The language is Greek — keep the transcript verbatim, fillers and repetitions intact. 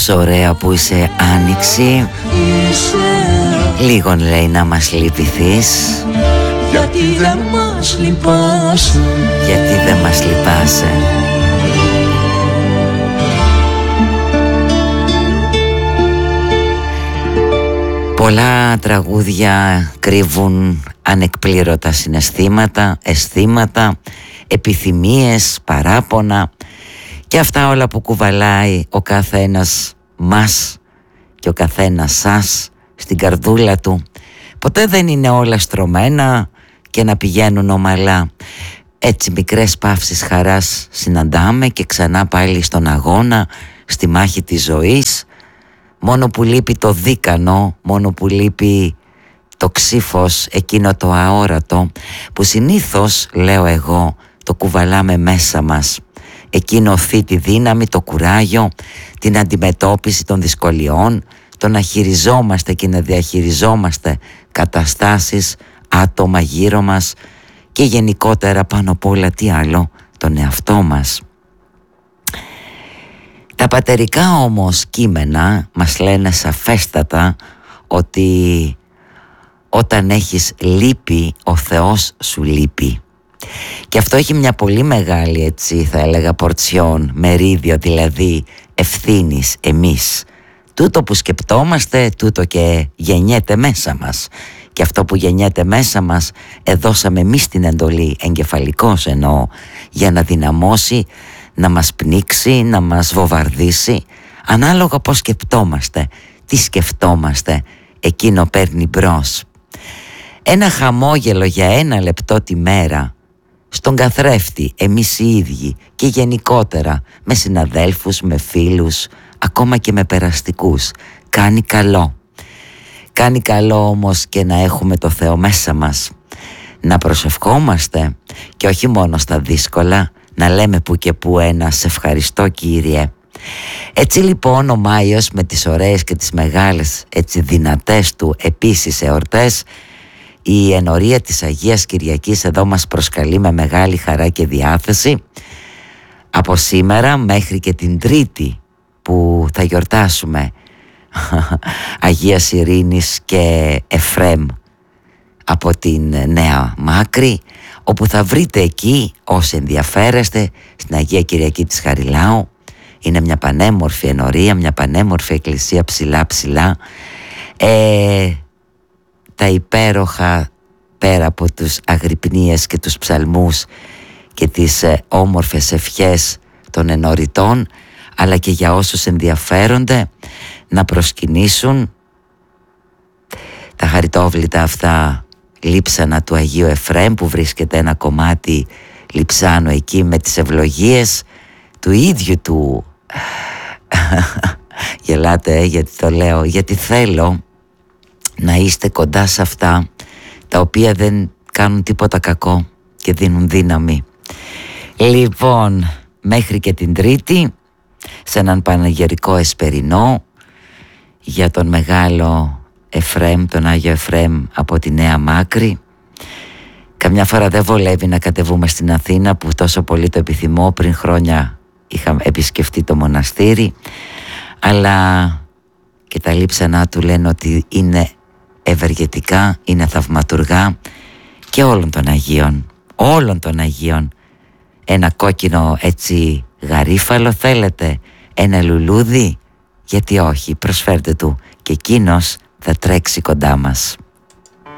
Πόσο ωραία που είσαι άνοιξη. Λίγον λέει να μας λυπηθείς. Γιατί δεν μας λυπάσαι. Γιατί δεν μας λυπάσαι. Πολλά τραγούδια κρύβουν ανεκπλήρωτα συναισθήματα, αισθήματα, επιθυμίες, παράπονα και αυτά όλα που κουβαλάει ο καθένας μας και ο καθένας σας στην καρδούλα του. Ποτέ δεν είναι όλα στρωμένα και να πηγαίνουν ομαλά. Έτσι μικρές παύσεις χαράς συναντάμε και ξανά πάλι στον αγώνα, στη μάχη της ζωής. Μόνο που λείπει το δίκανο, μόνο που λείπει το ξύφος, εκείνο το αόρατο που συνήθως, λέω εγώ, το κουβαλάμε μέσα μας. Εκείνο οθεί τη δύναμη, το κουράγιο, την αντιμετώπιση των δυσκολιών, το να χειριζόμαστε και να διαχειριζόμαστε καταστάσεις, άτομα γύρω μας και γενικότερα πάνω απ' όλα τι άλλο, τον εαυτό μας. Τα πατερικά όμως κείμενα μας λένε σαφέστατα ότι όταν έχεις λύπη, ο Θεός σου λείπει. Και αυτό έχει μια πολύ μεγάλη, έτσι θα έλεγα, πορτσιόν, μερίδιο δηλαδή ευθύνης εμείς. Τούτο που σκεπτόμαστε, τούτο και γεννιέται μέσα μας. Και αυτό που γεννιέται μέσα μας, εδώσαμε εμείς την εντολή, εγκεφαλικός εννοώ, για να δυναμώσει, να μας πνίξει, να μας βομβαρδίσει. Ανάλογα πώς σκεπτόμαστε, τι σκεφτόμαστε, εκείνο παίρνει μπρος. Ένα χαμόγελο για ένα λεπτό τη μέρα, στον καθρέφτη, εμείς οι ίδιοι και γενικότερα με συναδέλφους, με φίλους, ακόμα και με περαστικούς, κάνει καλό. Κάνει καλό όμως και να έχουμε το Θεό μέσα μας, να προσευχόμαστε και όχι μόνο στα δύσκολα, να λέμε που και που ένα «σε ευχαριστώ Κύριε». Έτσι λοιπόν ο Μάιος με τις ωραίες και τις μεγάλες, έτσι δυνατές του επίσης εορτές, η ενορία της Αγίας Κυριακής εδώ μας προσκαλεί με μεγάλη χαρά και διάθεση από σήμερα μέχρι και την Τρίτη που θα γιορτάσουμε Αγίας Ειρήνης και Εφραίμ από την Νέα Μάκρη, όπου θα βρείτε εκεί όσοι ενδιαφέρεστε στην Αγία Κυριακή της Χαριλάου. Είναι μια πανέμορφη ενορία, μια πανέμορφη εκκλησία ψηλά ψηλά, ε, τα υπέροχα πέρα από τους αγρυπνίες και τους ψαλμούς και τις ε, όμορφες ευχές των ενοριτών, αλλά και για όσους ενδιαφέρονται να προσκυνήσουν τα χαριτόβλητα αυτά λείψανα του Αγίου Εφραίμ, που βρίσκεται ένα κομμάτι λειψάνου εκεί με τις ευλογίες του ίδιου του. Γελάτε ε, γιατί το λέω, γιατί θέλω να είστε κοντά σε αυτά τα οποία δεν κάνουν τίποτα κακό και δίνουν δύναμη. Λοιπόν, μέχρι και την Τρίτη σε έναν πανηγυρικό εσπερινό για τον μεγάλο Εφραίμ, τον Άγιο Εφραίμ από τη Νέα Μάκρη. Καμιά φορά δεν βολεύει να κατεβούμε στην Αθήνα, που τόσο πολύ το επιθυμώ. Πριν χρόνια είχα επισκεφτεί το μοναστήρι, αλλά και τα λείψανά του λένε ότι είναι ευεργετικά, είναι θαυματουργά και όλων των Αγίων, όλων των Αγίων. Ένα κόκκινο έτσι γαρίφαλο θέλετε, ένα λουλούδι, γιατί όχι, προσφέρτε του και εκείνος θα τρέξει κοντά μας.